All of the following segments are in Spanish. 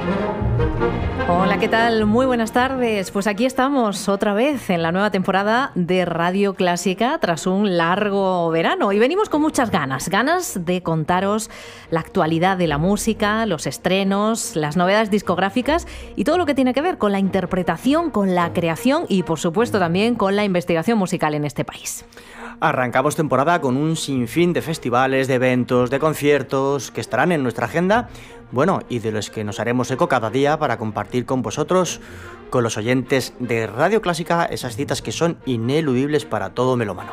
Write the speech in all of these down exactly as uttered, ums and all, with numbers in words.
Hola, ¿qué tal? Muy buenas tardes. Pues aquí estamos otra vez en la nueva temporada de Radio Clásica tras un largo verano y venimos con muchas ganas, ganas de contaros la actualidad de la música, los estrenos, las novedades discográficas y todo lo que tiene que ver con la interpretación, con la creación y por supuesto también con la investigación musical en este país. Arrancamos temporada con un sinfín de festivales, de eventos, de conciertos que estarán en nuestra agenda, bueno, y de los que nos haremos eco cada día para compartir con vosotros, con los oyentes de Radio Clásica, esas citas que son ineludibles para todo melómano.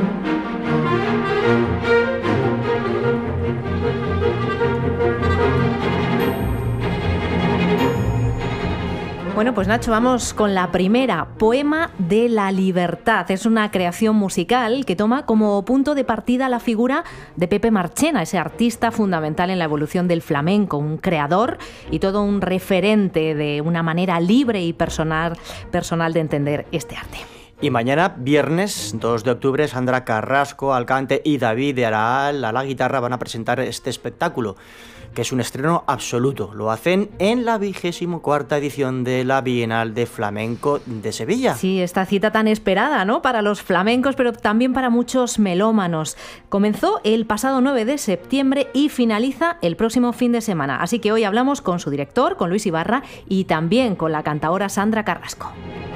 Bueno, pues Nacho, vamos con la primera, Poema de la Libertad. Es una creación musical que toma como punto de partida la figura de Pepe Marchena, ese artista fundamental en la evolución del flamenco, un creador y todo un referente de una manera libre y personal, personal de entender este arte. Y mañana, viernes dos de octubre, Sandra Carrasco al cante y David de Araal a la guitarra van a presentar este espectáculo, que es un estreno absoluto. Lo hacen en la vigésimo cuarta edición de la Bienal de Flamenco de Sevilla. Sí, esta cita tan esperada, ¿no?, para los flamencos, pero también para muchos melómanos. Comenzó el pasado nueve de septiembre y finaliza el próximo fin de semana. Así que hoy hablamos con su director, con Luis Ibarra, y también con la cantaora Sandra Carrasco.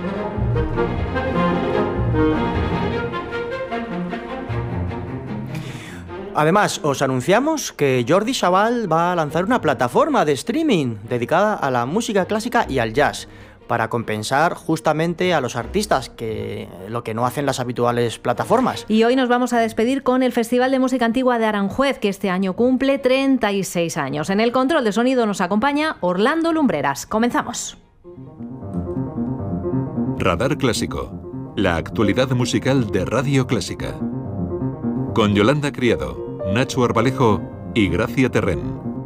Además, os anunciamos que Jordi Sabal va a lanzar una plataforma de streaming dedicada a la música clásica y al jazz, para compensar justamente a los artistas, que lo que no hacen las habituales plataformas. Y hoy nos vamos a despedir con el Festival de Música Antigua de Aranjuez, que este año cumple treinta y seis años. En el control de sonido nos acompaña Orlando Lumbreras. Comenzamos. Radar Clásico, la actualidad musical de Radio Clásica. Con Yolanda Criado, Nacho Arbalejo y Gracia Terrén.